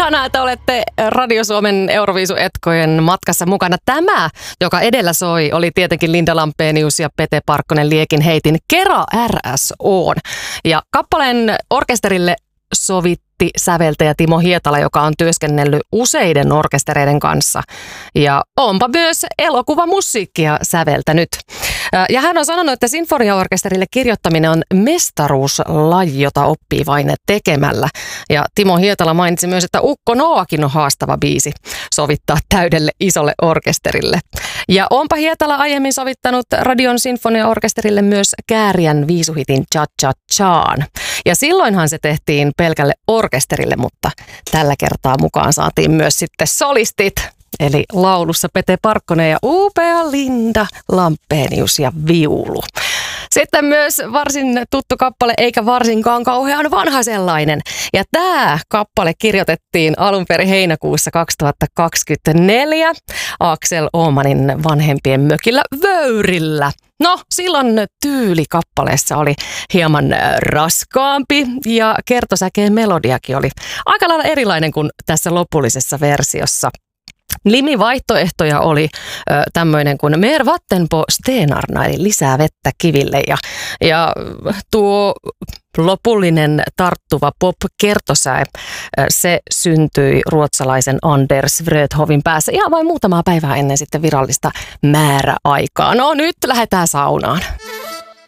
Ihanaa, että olette Radio Suomen Euroviisu-etkojen matkassa mukana. Tämä, joka edellä soi, oli tietenkin Linda Lampenius ja Pete Parkkonen Liekin heitin Kera RSO:n. Ja kappaleen orkesterille sovitti säveltäjä Timo Hietala, joka on työskennellyt useiden orkestereiden kanssa. Ja onpa myös elokuvamusiikkia säveltänyt. Ja hän on sanonut, että sinfoniaorkesterille kirjoittaminen on mestaruuslaji, jota oppii vain tekemällä. Ja Timo Hietala mainitsi myös, että Ukko Noakin on haastava biisi sovittaa täydelle isolle orkesterille. Ja onpa Hietala aiemmin sovittanut Radion sinfoniaorkesterille myös Kääriän viisuhitin Cha Cha Chaan. Ja silloinhan se tehtiin pelkälle orkesterille, mutta tällä kertaa mukaan saatiin myös sitten solistit. Eli laulussa Pete Parkkonen ja upea Linda Lampenius ja viulu. Sitten myös varsin tuttu kappale, eikä varsinkaan kauhean vanha sellainen. Ja tämä kappale kirjoitettiin alun perin heinäkuussa 2024 Axel Åhmanin vanhempien mökillä Vöyrillä. No, silloin tyyli kappaleessa oli hieman raskaampi ja kertosäkeen melodiakin oli aika lailla erilainen kuin tässä lopullisessa versiossa. Nimivaihtoehtoja oli tämmöinen kuin Mer vatten på stenarna, eli lisää vettä kiville. Ja tuo lopullinen tarttuva pop-kertosäe, se syntyi ruotsalaisen Anders Wröthovin päässä ihan vain muutamaa päivää ennen sitten virallista määräaikaa. No nyt lähdetään saunaan.